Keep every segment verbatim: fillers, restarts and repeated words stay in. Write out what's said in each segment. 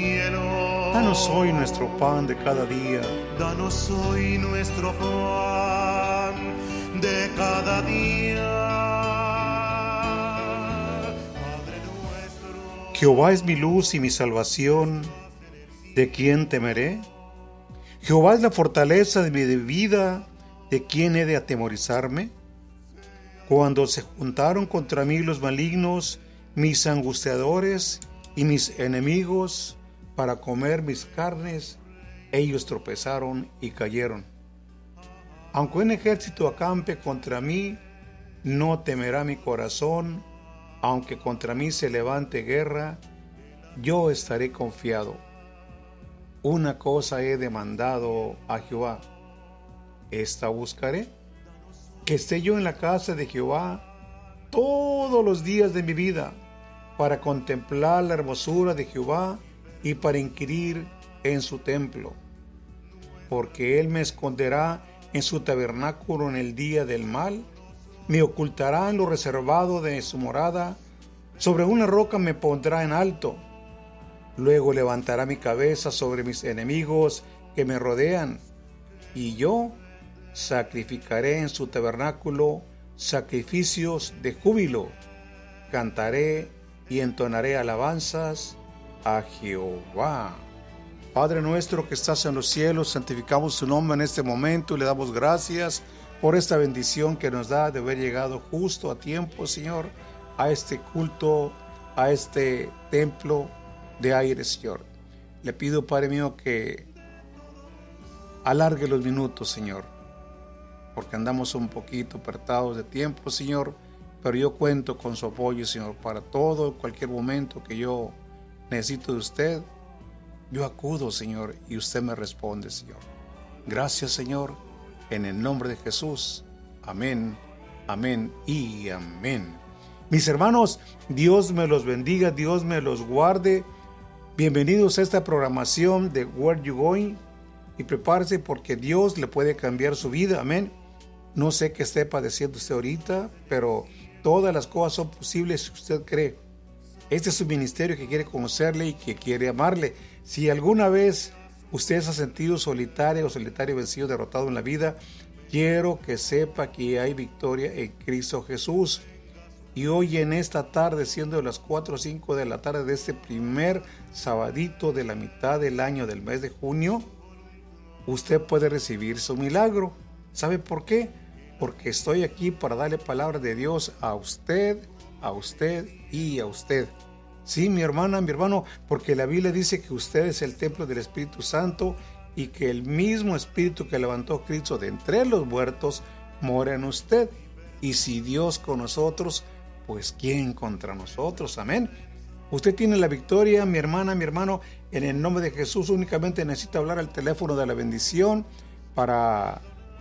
cielo. Danos hoy nuestro pan de cada día. Danos hoy nuestro pan de cada día. Padre nuestro. Jehová es mi luz y mi salvación. ¿De quién temeré? Jehová es la fortaleza de mi vida. ¿De quién he de atemorizarme? Cuando se juntaron contra mí los malignos, mis angustiadores y mis enemigos, para comer mis carnes, ellos tropezaron y cayeron. Aunque un ejército acampe contra mí, no temerá mi corazón. Aunque contra mí se levante guerra, yo estaré confiado. Una cosa he demandado a Jehová, esta buscaré, que esté yo en la casa de Jehová todos los días de mi vida, para contemplar la hermosura de Jehová y para inquirir en su templo. Porque él me esconderá en su tabernáculo en el día del mal, me ocultará en lo reservado de su morada, sobre una roca me pondrá en alto. Luego levantará mi cabeza sobre mis enemigos que me rodean, y yo sacrificaré en su tabernáculo sacrificios de júbilo. Cantaré y entonaré alabanzas a Jehová. Padre nuestro que estás en los cielos, santificamos tu nombre en este momento y le damos gracias por esta bendición que nos da de haber llegado justo a tiempo, Señor, a este culto, a este templo de aire, Señor. Le pido, Padre mío, que alargue los minutos, Señor, porque andamos un poquito apretados de tiempo, Señor, pero yo cuento con su apoyo, Señor, para todo, cualquier momento que yo necesito de usted, yo acudo, Señor, y usted me responde, Señor. Gracias, Señor, en el nombre de Jesús. Amén, amén y amén. Mis hermanos, Dios me los bendiga, Dios me los guarde. Bienvenidos a esta programación de Where You Going, y prepárese porque Dios le puede cambiar su vida, amén. No sé qué esté padeciendo usted ahorita, pero todas las cosas son posibles si usted cree. Este es un ministerio que quiere conocerle y que quiere amarle. Si alguna vez usted se ha sentido solitario o solitario, vencido, derrotado en la vida, quiero que sepa que hay victoria en Cristo Jesús. Y hoy en esta tarde, siendo las cuatro o cinco de la tarde de este primer sabadito de la mitad del año del mes de junio, usted puede recibir su milagro. ¿Sabe por qué? Porque estoy aquí para darle palabra de Dios a usted, a usted y a usted. Sí, mi hermana, mi hermano, porque la Biblia dice que usted es el templo del Espíritu Santo y que el mismo Espíritu que levantó a Cristo de entre los muertos mora en usted. Y si Dios con nosotros, pues ¿quién contra nosotros? Amén. Usted tiene la victoria, mi hermana, mi hermano, en el nombre de Jesús. Únicamente necesita hablar al teléfono de la bendición para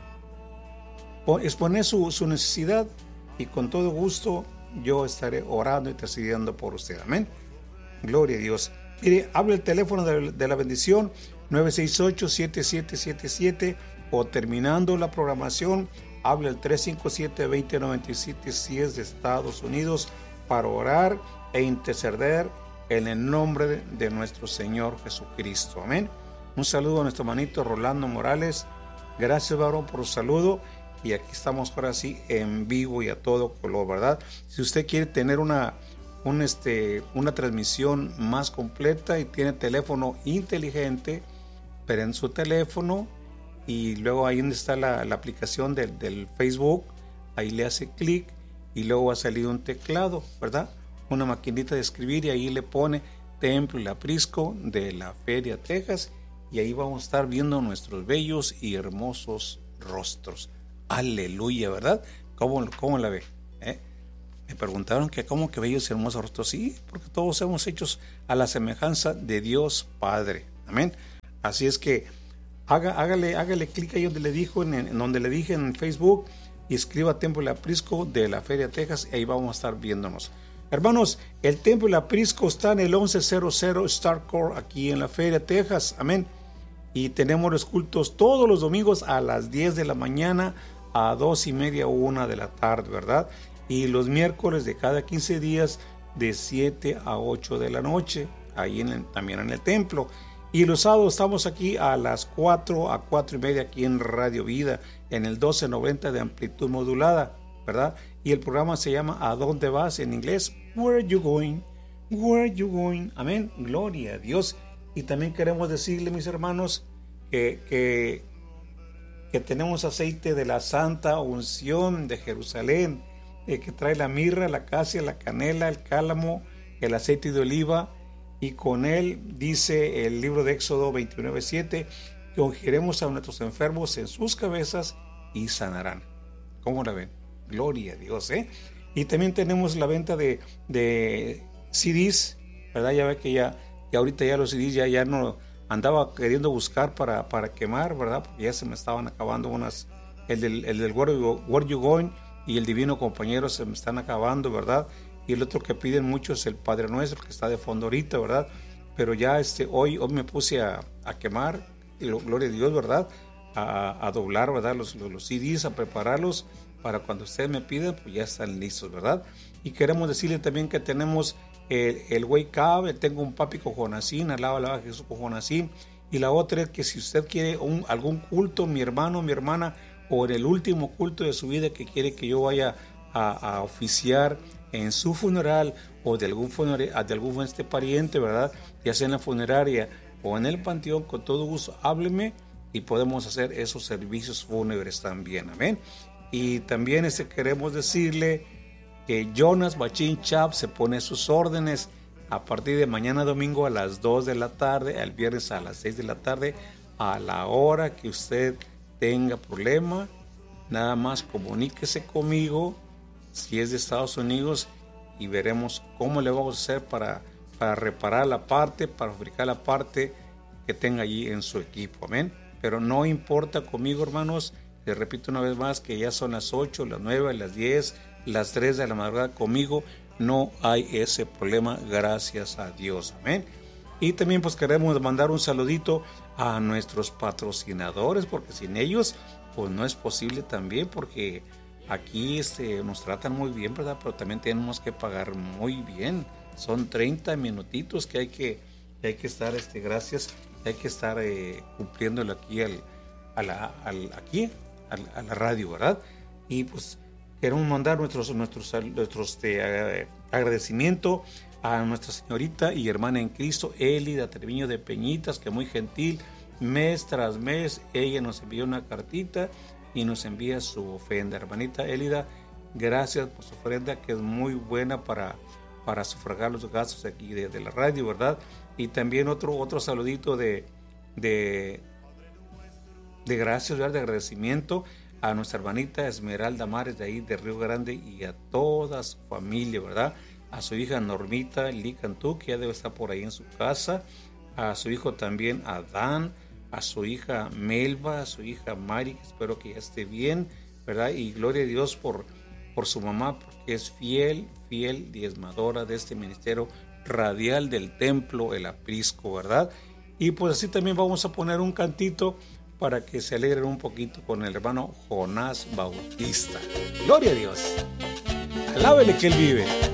exponer su, su necesidad, y con todo gusto yo estaré orando y intercediendo por usted. Amén. Gloria a Dios. Mire, habla el teléfono de, de la bendición nueve seis ocho, siete siete siete siete, o terminando la programación habla el tres cinco siete, dos cero nueve siete si es de Estados Unidos, para orar e interceder en el nombre de, de nuestro Señor Jesucristo. Amén. Un saludo a nuestro hermanito Rolando Morales. Gracias, varón, por su saludo. Y aquí estamos ahora sí en vivo y a todo color, ¿verdad? Si usted quiere tener una, un este, una transmisión más completa y tiene teléfono inteligente, pero en su teléfono, y luego ahí donde está la, la aplicación del, del Facebook, ahí le hace clic y luego va a salir un teclado, ¿verdad? Una maquinita de escribir, y ahí le pone Templo El Aprisco de la Feria, Texas, y ahí vamos a estar viendo nuestros bellos y hermosos rostros. Aleluya, ¿verdad? ¿Cómo, cómo la ve? ¿Eh? Me preguntaron que cómo que bellos y hermosos rostros. Sí, porque todos somos hechos a la semejanza de Dios Padre. Amén. Así es que haga, hágale, hágale clic ahí donde le dijo, en, en donde le dije en Facebook, y escriba Templo El Aprisco de la Feria, Texas, y ahí vamos a estar viéndonos. Hermanos, el Templo El Aprisco está en el once cero cero Star Court, aquí en la Feria, Texas. Amén. Y tenemos los cultos todos los domingos a las diez de la mañana, a dos y media o una de la tarde, ¿verdad? Y los miércoles de cada quince días de siete a ocho de la noche. ahí en el, también en el templo. Y los sábados estamos aquí a las cuatro, a cuatro y media aquí en Radio Vida, en el doce noventa de amplitud modulada, ¿verdad? Y el programa se llama ¿A dónde vas? En inglés, Where are you going? Where are you going? Amén, gloria a Dios. Y también queremos decirle, mis hermanos, que, que, que tenemos aceite de la santa unción de Jerusalén, eh, que trae la mirra, la casia, la canela, el cálamo, el aceite de oliva, y con él dice el libro de Éxodo veintinueve siete que ungiremos a nuestros enfermos en sus cabezas y sanarán. ¿Cómo la ven? Gloria a Dios, ¿eh? Y también tenemos la venta de, de C Ds, ¿verdad? Ya ve que ya, ya ahorita ya los C Ds ya, ya no andaba queriendo buscar para, para quemar, ¿verdad? Porque ya se me estaban acabando unas, el del, el del Where You, Where You Going y el Divino Compañero se me están acabando, ¿verdad? Y el otro que piden mucho es el Padre Nuestro, que está de fondo ahorita, ¿verdad? Pero ya este, hoy, hoy me puse a, a quemar, y lo, gloria a Dios, ¿verdad? A, a doblar, ¿verdad? Los, los, los C Ds, a prepararlos para cuando ustedes me piden, pues ya están listos, ¿verdad? Y queremos decirle también que tenemos el, el Wake Up, tengo un papi cojonacín, alaba, alaba a Jesús cojonacín. Y la otra es que si usted quiere un, algún culto, mi hermano, mi hermana, o en el último culto de su vida que quiere que yo vaya a, a oficiar en su funeral o de algún funeral, de algún este pariente, ¿verdad? Ya sea en la funeraria o en el panteón, con todo gusto, hábleme y podemos hacer esos servicios fúnebres también, amén. Y también este, queremos decirle que Jonas Bachín Chap se pone sus órdenes a partir de mañana domingo a las dos de la tarde, el viernes a las seis de la tarde, a la hora que usted tenga problema, nada más comuníquese conmigo si es de Estados Unidos y veremos cómo le vamos a hacer para, para reparar la parte, para fabricar la parte que tenga allí en su equipo, amén. Pero no importa conmigo, hermanos, les repito una vez más que ya son las ocho, las nueve, las diez, las tres de la madrugada, conmigo no hay ese problema, gracias a Dios, amén. Y también pues queremos mandar un saludito a nuestros patrocinadores, porque sin ellos pues no es posible también, porque aquí este, nos tratan muy bien, ¿verdad? Pero también tenemos que pagar muy bien. Son treinta minutitos que hay que, que, hay que estar, este, gracias, hay que estar eh, cumpliéndolo aquí, al, a, la, al, aquí al, a la radio, ¿verdad? Y pues queremos mandar nuestros, nuestros, nuestros este, agradecimiento a nuestra señorita y hermana en Cristo, Elida Treviño de Peñitas, que muy gentil, mes tras mes, ella nos envió una cartita y nos envía su ofrenda. Hermanita Elida, gracias por su ofrenda, que es muy buena para, para sufragar los gastos aquí de, de la radio, ¿verdad? Y también otro, otro saludito de, de, de gracias, ¿verdad? De agradecimiento a nuestra hermanita Esmeralda Mares de ahí de Río Grande y a toda su familia, ¿verdad? A su hija Normita Lee Cantú, que ya debe estar por ahí en su casa, a su hijo también Adán, a su hija Melba, a su hija Mari, que espero que ya esté bien, ¿verdad? Y gloria a Dios por, por su mamá, porque es fiel, fiel diezmadora de este ministerio radial del templo, el aprisco, ¿verdad? Y pues así también vamos a poner un cantito para que se alegren un poquito con el hermano Jonás Bautista. Gloria a Dios. Alábele que él vive.